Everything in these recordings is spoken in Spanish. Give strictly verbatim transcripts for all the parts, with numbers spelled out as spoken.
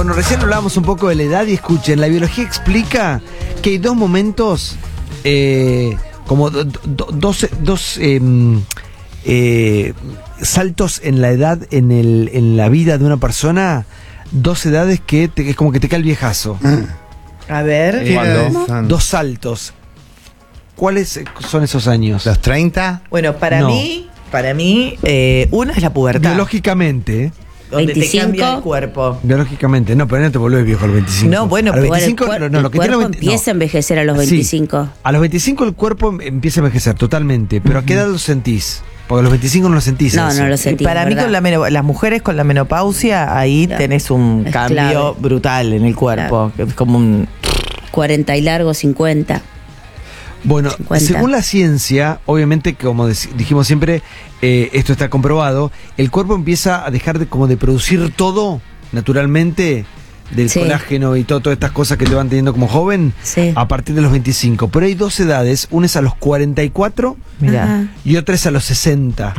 Bueno, recién hablábamos un poco de la edad y escuchen, la biología explica que hay dos momentos, eh, como do, do, dos, dos eh, eh, saltos en la edad, en, el, en la vida de una persona, dos edades que te, es como que te cae el viejazo. A ver. Eh, ¿Cuándo? dos saltos. ¿Cuáles son esos años? ¿Los treinta? Bueno, para No. mí, para mí, eh, una es la pubertad. Biológicamente, ¿eh? Donde veinticinco. te cambia el cuerpo. Biológicamente, no, pero no te volvés viejo a los veinticinco. No, bueno, a los pero veinticinco, Bueno, el, no, cuer- lo que el tiene cuerpo los veinte empieza a envejecer a los Sí. veinticinco. A los veinticinco el cuerpo empieza a envejecer totalmente, pero ¿a qué edad lo sentís? Porque a los veinticinco no lo sentís. No, eso. no lo Y sentí. para mí, ¿verdad? con la meno- las mujeres con la menopausia, ahí Claro. tenés un Es cambio clave. brutal en el cuerpo. Es como un. cuarenta y largo, cincuenta. Bueno, cincuenta. según la ciencia, obviamente, como dec- dijimos siempre, eh, esto está comprobado, el cuerpo empieza a dejar de, como de producir todo naturalmente del Sí. colágeno y todo, todas estas cosas que te van teniendo como joven Sí. a partir de los veinticinco. Pero hay dos edades, una es a los cuarenta y cuatro Mirá. Ajá. y otra es a los sesenta.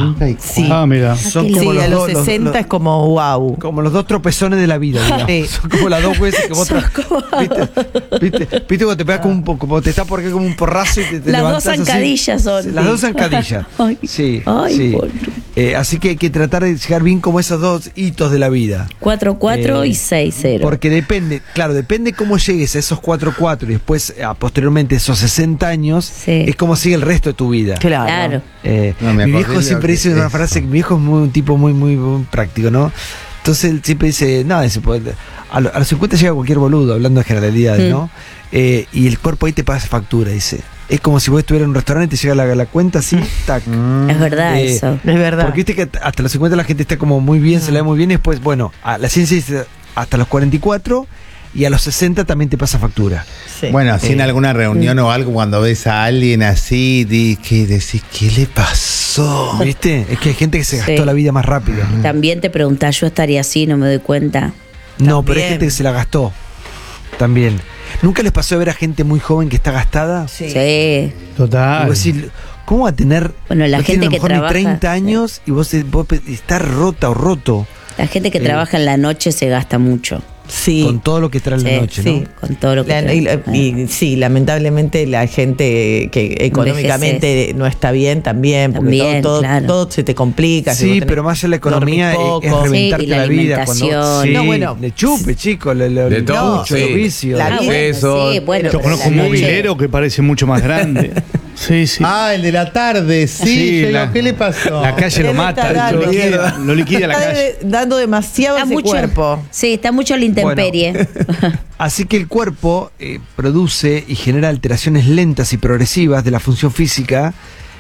Sí. Ah, mira. Son qué como Sí, los a los dos- los- sesenta los- es como wow. como los dos tropezones de la vida, digamos. Sí. Son como las dos veces que vos Son tra- como- ¿Viste? ¿Viste? ¿Viste cuando te pegas como un po- como te estás por acá como un porrazo y te, te Las levantás dos así? zancadillas son. Sí, las dos zancadillas. Ay, Sí, ay, sí. boludo. Eh, así que hay que tratar de llegar bien como esos dos hitos de la vida. cuatro cuatro Eh, y seis cero. Porque depende, claro, depende cómo llegues a esos cuatro cuatro y después a, posteriormente esos sesenta años, Sí. es como sigue el resto de tu vida. Claro. Claro. Eh, No, me mi acordé viejo de siempre lo dice que una es. frase, que mi viejo es muy, un tipo muy, muy, muy práctico, ¿no? Entonces él siempre dice, no, dice, pues, a, lo- a los cincuenta llega cualquier boludo, hablando de generalidades, Mm. ¿no? Eh, y el cuerpo ahí te pasa factura, dice. Es como si vos estuvieras en un restaurante y te llega la, la cuenta así, tac. Es verdad Eh, eso. Es verdad. Porque viste que hasta los cincuenta la gente está como muy bien, se le da muy bien, y después, bueno, a la ciencia dice hasta los cuarenta y cuatro y a los sesenta también te pasa factura. Sí. Bueno, así en Eh, alguna reunión o algo, cuando ves a alguien así, di- que decís, ¿qué le pasó? ¿Viste? Es que hay gente que se Sí. gastó la vida más rápido. También te preguntás, yo estaría así, no me doy cuenta. No, pero hay También. gente que se la gastó. También. ¿Nunca les pasó ver a gente muy joven que está gastada? Sí. Sí. Y Total. vos decís, ¿cómo va a tener Bueno, la no gente tiene a lo que mejor ni trabaja, treinta sí. años y vos, vos estás rota o roto La gente que Eh. trabaja en la noche se gasta mucho. Sí. con todo lo que trae la Sí, noche, sí. ¿no? Con todo lo que La- trae. y, la- y sí, lamentablemente la gente que económicamente no está bien también, porque También, todo, todo, claro. todo se te complica. si vos Sí, tenés- pero más allá de la economía dormís es, poco. es reventarte Sí, y la la vida. Cuando, alimentación. sí, No, bueno. le chupe, chicos, le, le, De todo, mucho, sí. los vicios. La Ah, vida- bueno, Eso. sí, bueno, Yo pero conozco la un noche- mobilero que parece mucho más grande. Sí, sí. Ah, el de la tarde, sí. Sí, yo digo, la- ¿qué le pasó? La calle lo Él mata, está lo dando. liquida, lo liquida la Está calle. de- dando demasiado a Está ese mucho, cuerpo. sí, está mucho a la intemperie. Así que el cuerpo eh, produce y genera alteraciones lentas y progresivas de la función física.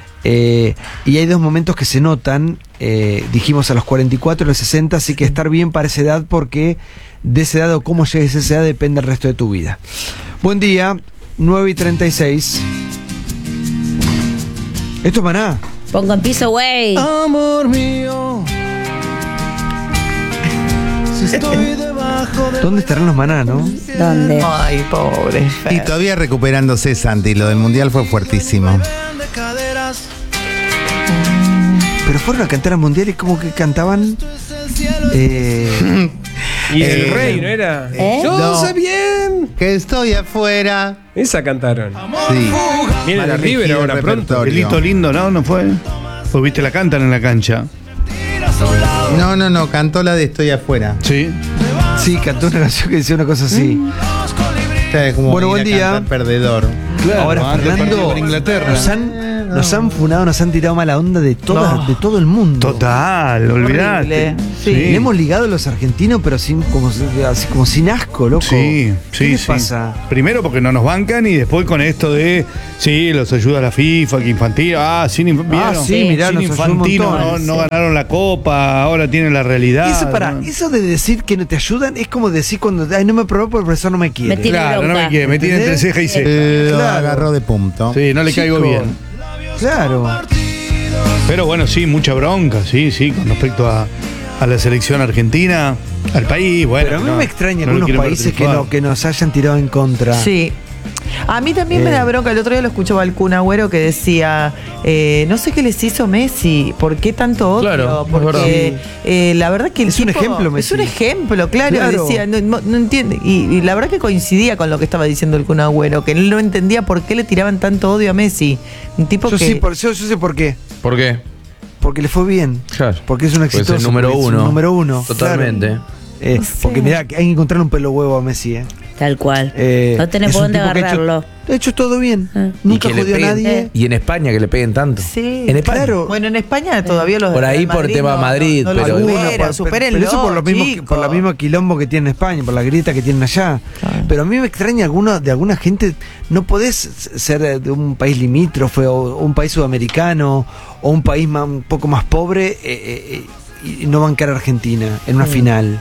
eh, y hay dos momentos que se notan, eh, dijimos a los cuarenta y cuatro y los sesenta, así que estar bien para esa edad, porque de esa edad o cómo llegues a esa edad depende del resto de tu vida. Buen día, nueve y treinta y seis. Esto es Maná. Pongo en piso, güey. Amor mío. Si estoy debajo de... ¿Dónde estarán los Maná, no? ¿Dónde? Ay, pobre. Y Fer. todavía recuperándose, Santi. Lo del mundial fue fuertísimo. Pero fueron a cantar a mundiales como que cantaban. Eh, Y el Eh, rey, ¿no era? ¿Eh? Yo No. sé bien. Que estoy afuera. Esa cantaron. Sí. Viene Mal la River elegido ahora el pronto. repertorio. Delito lindo, ¿no? ¿No fue? Pues viste, la cantan en la cancha. No, no, no, cantó la de Estoy afuera. Sí. sí, cantó una canción que decía una cosa así. Está como Bueno, ir buen a día. cantar Perdedor. Claro, Ahora, antes del partido Fernando, con Inglaterra. nos han, nos han funado, nos han tirado mala onda de, todas, No. de todo el mundo. Total, olvidate. Horrible. Sí. Le hemos ligado a los argentinos, pero sin, como, así, como sin asco, loco. Sí, sí, ¿Qué les sí. pasa? Primero porque no nos bancan y después con esto de, sí, los ayuda la FIFA, que infantil, ah, sin, inf- Ah, ¿vieron? sí, mirá, sin nos ayuda un infantino, no, montón. no ganaron la copa, ahora tienen la realidad. Eso, para, ¿no? eso de decir que no te ayudan es como decir cuando, ay, no me probó porque el profesor no me quiere. Me tiene Claro, no bronca. me quiere, me tiene entre ¿Entendés? ceja y ceja. Eh, Lo Claro. agarró de punto. Sí, no le caigo Chico, bien. Claro. Pero bueno, sí, mucha bronca, sí, sí, con respecto a, a la selección argentina, al país, bueno. Pero a mí no, me extraña no le algunos quiero países que, participar. no, que nos hayan tirado en contra. Sí. A mí también Eh. me da bronca. El otro día lo escuchaba al Kun Agüero que decía, eh, no sé qué les hizo Messi, ¿por qué tanto odio? Claro, es Porque verdad. eh, la verdad que el Es un tipo- ejemplo, Messi. Es un ejemplo, claro. Claro. Decía, no, no- no entiende. Y, y la verdad que coincidía con lo que estaba diciendo el Kun Agüero, que él no entendía por qué le tiraban tanto odio a Messi. Un tipo Yo que... sí, por, yo, yo sé por qué. ¿Por qué? Porque le fue bien. Claro. Porque es un Pues exitoso. el número porque es un uno. número uno. Totalmente. claro. Eh, No sé. Porque mirá, hay que encontrarle un pelo huevo a Messi, ¿eh? Tal cual. Eh, no tenés es por un dónde tipo que ha hecho- agarrarlo. Ha hecho todo bien. Ah. Nunca Y que le jodió a peguen- nadie. Y en España que le peguen tanto. Sí, En España. claro. Bueno, en España todavía los Por del ahí Real por Madrid tema no- Madrid, no, no pero- lo Algunos, superan, por- supérenlo, pero eso por lo, mismo, que- chicos. por la misma quilombo que tiene en España, por la grieta que tienen allá. Claro. Pero a mí me extraña alguno, de alguna gente, no podés ser de un país limítrofe o un país sudamericano o un país más- un poco más pobre eh, eh, y no bancar a Argentina en una Mm. final.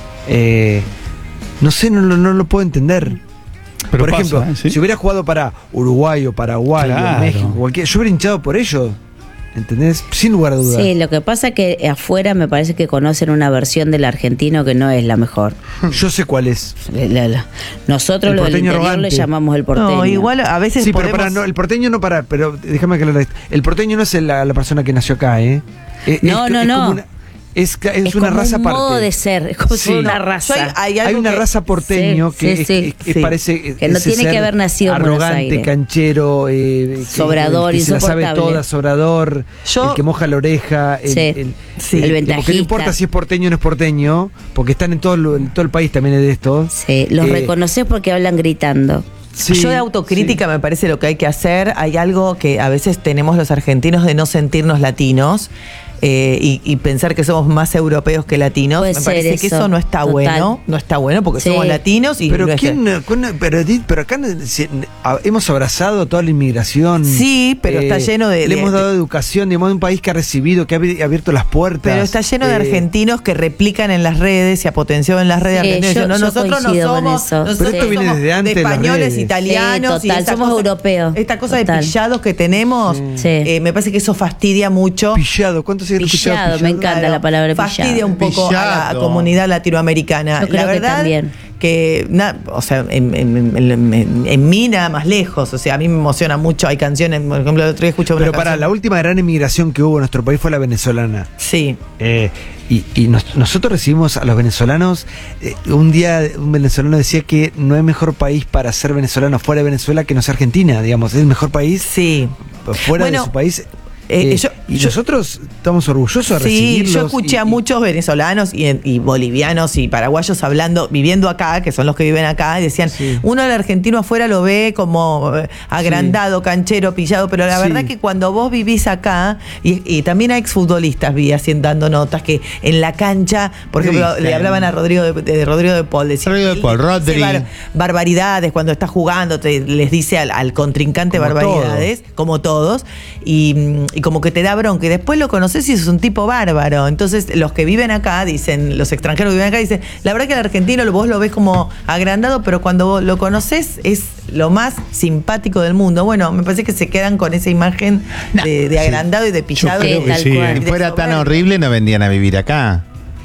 Eh, no sé, no, lo- no lo puedo entender. Pero por pasa, ejemplo, ¿eh? ¿Sí? si hubiera jugado para Uruguay o Paraguay Claro. o México, cualquier, yo hubiera hinchado por ellos. ¿Entendés? Sin lugar a dudas. Sí, lo que pasa es que afuera me parece que conocen una versión del argentino que no es la mejor. Yo sé cuál es. La- la- Nosotros El lo del porteño interior arrogante. le llamamos el porteño. No, igual a veces Sí, pero podemos- para, no, el porteño no para, pero déjame aclarar esto. El porteño no es la, la persona que nació acá, ¿eh? Es- No, es- no, es no. como una- es, ca- es es una como raza un aparte. modo de ser, es como si Sí. fuera una No, raza. yo hay- hay Hay algo una que- raza porteño Sí, que, sí, es- sí. que Sí. parece Que no ese tiene que ser haber nacido en Buenos arrogante, Aires. canchero, eh, que- Sobrador, que se la sabe insoportable. toda, sobrador, Yo- el que moja la oreja, el, Sí. el- Sí. El como que no ventajista. importa si es porteño o no es porteño, porque están en todo, lo- en todo el país también de estos. Sí, los Eh, reconoces porque hablan gritando. sí, Yo de autocrítica sí. me parece lo que hay que hacer. Hay algo que a veces tenemos los argentinos de no sentirnos latinos eh, y, y pensar que somos más europeos que latinos. Puede me ser parece que eso, eso no está total. bueno. No está bueno porque Sí. somos latinos y Pero no es- quién, eh, cuándo- pero, Edith, pero acá no- si- a- hemos abrazado toda la inmigración. Eh, Sí, pero está lleno de- Le de- hemos dado educación, digamos, de un país que ha recibido, que ha abi- abierto las puertas. Pero está lleno de Eh, argentinos que replican en las redes, se ha potenciado en las redes Sí, argentinos. yo- diciendo, yo nosotros no coincido con somos, eso. nosotros Pero esto viene somos desde antes de de las españoles, redes. italianos. Sí, total, esta somos cosa- europeos. Esta cosa Total. de pillados que tenemos, Sí. eh, me parece que eso fastidia mucho. Pillado, ¿cuántos años Pillado, me encanta la palabra fastidia pillado. un poco a la Pillado. comunidad latinoamericana. Yo creo la que verdad también. que, na- o sea, en, en- en- en- en mí nada más lejos. O sea, a mí me emociona mucho. Hay canciones, por ejemplo, el otro día escuché una Pero para canción- la última gran emigración que hubo en nuestro país fue la venezolana. Sí. Eh, y y nos- nosotros recibimos a los venezolanos. eh, un día un venezolano decía que no hay mejor país para ser venezolano fuera de Venezuela que no sea Argentina, digamos. Es el mejor país Sí. fuera Bueno, de su país. eh, Eh, yo- y yo- nosotros estamos orgullosos de Sí, recibirlos. yo escuché y- a muchos venezolanos y, y bolivianos y paraguayos hablando, viviendo acá, que son los que viven acá, y decían, Sí. uno al argentino afuera lo ve como eh, agrandado, canchero, pillado, pero la Sí. verdad que cuando vos vivís acá, y, y también a exfutbolistas vi haciendo dando notas que en la cancha, por ¿Qué ejemplo, dicen? le hablaban a Rodrigo de, de Rodrigo de Paul, decían, Rodrigo de Paul, dice Rodri. bar- barbaridades cuando está jugando, te- les dice al, al contrincante Como barbaridades, como todos, y, mm, y como que te da bronca, y después lo conoces y es un tipo bárbaro. Entonces, los que viven acá dicen, los extranjeros que viven acá dicen, la verdad que el argentino vos lo ves como agrandado, pero cuando vos lo conoces es lo más simpático del mundo. Bueno, me parece que se quedan con esa imagen de, de agrandado y de pillado. creo y que de- sí, cual. ¿eh? Si de fuera tan soberbio. horrible, no vendían a vivir acá.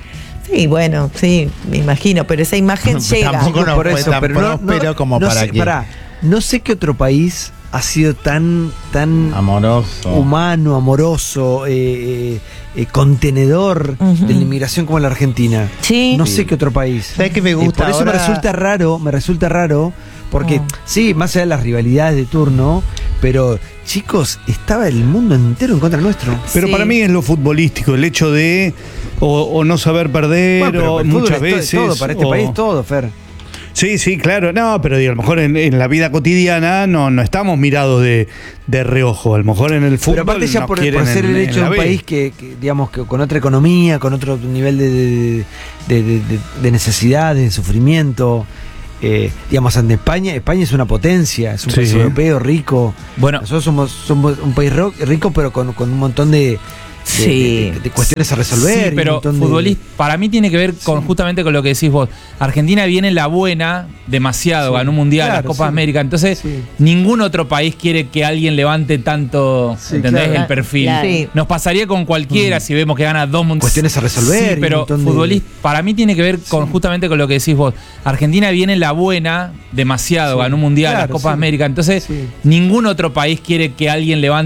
Sí, bueno, sí, me imagino, pero esa imagen llega. Tampoco no por fue eso, tan pero no- próspero no- como no para sé, que... pará, no sé qué otro país ha sido tan tan Amoroso. humano, amoroso, eh, eh, contenedor Ujú. de la inmigración como la Argentina. Sí. No sé qué otro país. ¿Sabes qué me Eh, gusta por eso me ahora? resulta raro, me resulta raro, porque Mm. sí, más allá de las rivalidades de turno, pero chicos, estaba el mundo entero en contra nuestro. Pero Sí. para mí es lo futbolístico, el hecho de o, o no saber perder, Bueno, pero o el fútbol muchas es to- es veces. todo, para este o- país todo, Fer. Sí, sí, claro. No, pero digo, a lo mejor en, en la vida cotidiana no, no estamos mirados de, de reojo. A lo mejor en el fútbol. Pero aparte ya nos por, quieren por ser en- el en hecho de la un B. país que, que, digamos, que con otra economía, con otro nivel de, de, de, de- de- de necesidades, de sufrimiento, eh, digamos, ante España, España es una potencia, es un Sí. país europeo rico. Bueno. Nosotros somos, somos un país ro- rico, pero con, con un montón de, Sí. de- de cuestiones a resolver. Sí, y un pero montón de- futbolista, para mí tiene que ver con justamente con lo que decís vos. Argentina viene en la buena demasiado, Sí, ganó un mundial, claro, las Copas sí. América. Entonces, Sí. ningún otro país quiere que alguien levante tanto, Sí, ¿entendés? claro. El perfil. Claro. Sí. Nos pasaría con cualquiera si vemos que gana dos mundiales. Cuestiones a resolver y Sí, un pero montón de- futbolista, para mí tiene que ver con justamente con lo que decís vos. Argentina viene en la buena demasiado, Sí, ganó un mundial, las claro, Copas sí. América. Entonces, Sí. ningún otro país quiere que alguien levante